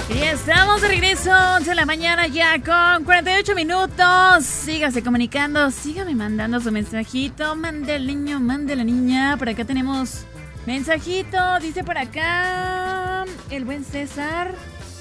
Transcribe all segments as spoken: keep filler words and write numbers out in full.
Y estamos de regreso, once de la mañana ya con cuarenta y ocho minutos. Sígase comunicando, sígame mandando su mensajito. Mande el niño, mande la niña. Por acá tenemos mensajito, dice por acá el buen César.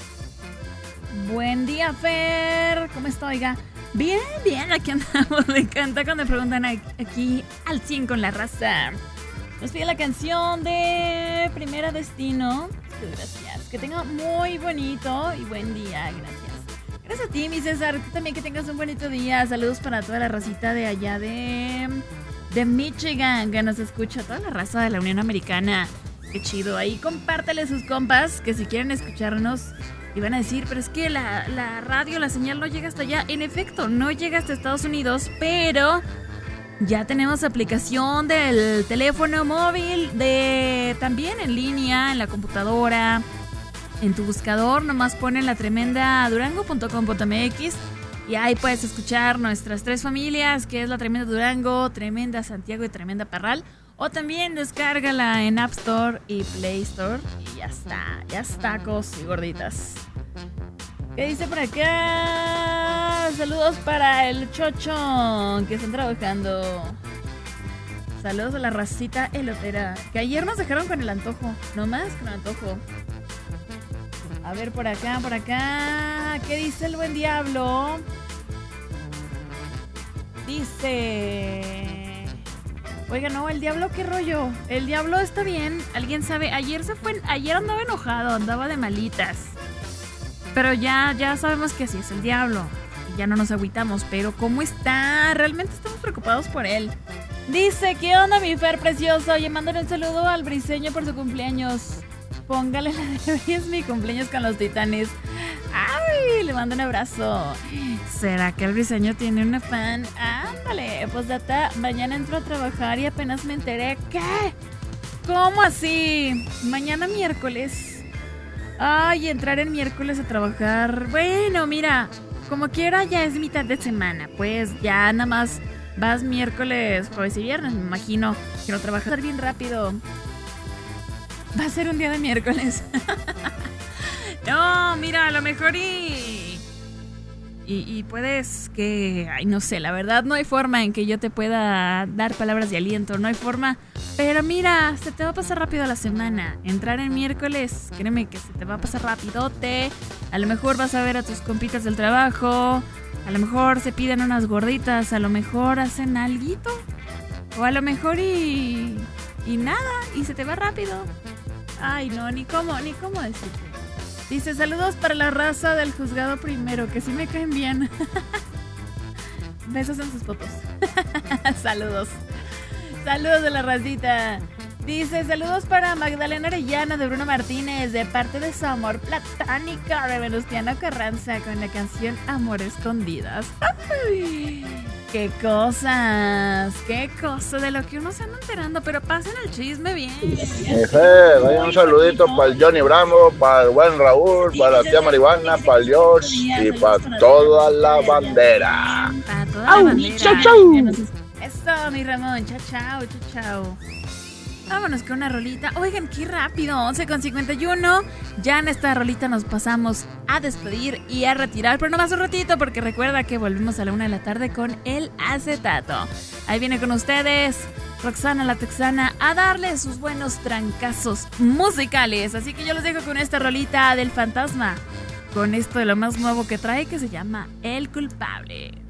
Buen día, Fer. ¿Cómo está, oiga? Bien, bien, aquí andamos. Me encanta cuando me preguntan aquí al cien con la raza. Nos pide la canción de Primera Destino. Gracias. Que tenga muy bonito y buen día. Gracias. Gracias a ti, mi César. Tú también que tengas un bonito día. Saludos para toda la racita de allá de, de Michigan, que nos escucha. Toda la raza de la Unión Americana. Qué chido. Ahí compártale sus compas que si quieren escucharnos y van a decir, pero es que la, la radio, la señal no llega hasta allá. En efecto, no llega hasta Estados Unidos, pero ya tenemos aplicación del teléfono móvil, de también en línea, en la computadora, en tu buscador. Nomás ponen la tremenda durango punto com punto m x y ahí puedes escuchar nuestras tres familias, que es la Tremenda Durango, Tremenda Santiago y Tremenda Parral. O también descárgala en App Store y Play Store. Y ya está, ya está, tacos y gorditas. ¿Qué dice por acá? Saludos para el Chocho, que están trabajando. Saludos a la racita elotera, que ayer nos dejaron con el antojo. No más con el antojo. A ver, por acá, por acá. ¿Qué dice el buen diablo? Dice... Oiga, no, el diablo, ¿qué rollo? El diablo está bien, alguien sabe. Ayer se fue, ayer andaba enojado, andaba de malitas. Pero ya, ya sabemos que así es el diablo. Y ya no nos agüitamos, pero ¿cómo está? Realmente estamos preocupados por él. Dice, ¿qué onda, mi Fer precioso? Oye, mándale un saludo al Briseño por su cumpleaños. Póngale la de hoy es mi cumpleaños con los Titanes. ¡Ay! Le mando un abrazo. ¿Será que el Briseño tiene una fan? Ándale, pues data, mañana entro a trabajar y apenas me enteré. ¿Qué? ¿Cómo así? Mañana miércoles. Ay, entrar en miércoles a trabajar. Bueno, mira, como quiera ya es mitad de semana. Pues ya nada más vas miércoles, jueves y viernes. Me imagino que no trabajas bien rápido. Va a ser un día de miércoles. No, mira, a lo mejor y, y... Y puedes que... Ay, no sé, la verdad no hay forma en que yo te pueda dar palabras de aliento. No hay forma. Pero mira, se te va a pasar rápido la semana. Entrar en miércoles, créeme que se te va a pasar rapidote. A lo mejor vas a ver a tus compitas del trabajo. A lo mejor se piden unas gorditas. A lo mejor hacen alguito. O a lo mejor y... Y nada, y se te va rápido. Ay, no, ni cómo, ni cómo decirte. Dice, saludos para la raza del juzgado primero, que sí me caen bien. Besos en sus fotos. Saludos. Saludos de la racita. Dice, saludos para Magdalena Arellana de Bruno Martínez, de parte de su amor platónica de Venustiano Carranza, con la canción Amor Escondidas. ¡Ay! ¡Qué cosas! ¡Qué cosas! De lo que uno se anda enterando, pero pasen el chisme bien. Jefe, vaya un saludito para el Johnny Bravo, para el buen Raúl, para la tía Marihuana, para el George y para toda la bandera. Para toda la bandera. ¡Chau, chau! Eso, mi Ramón. Chao, chao, chao, chao. Vámonos con una rolita. Oigan, qué rápido, once con cincuenta y uno. Ya en esta rolita nos pasamos a despedir y a retirar, pero no más un ratito, porque recuerda que volvemos a la una de la tarde con el acetato. Ahí viene con ustedes Roxana la Texana a darle sus buenos trancazos musicales. Así que yo los dejo con esta rolita del Fantasma, con esto de lo más nuevo que trae, que se llama El Culpable.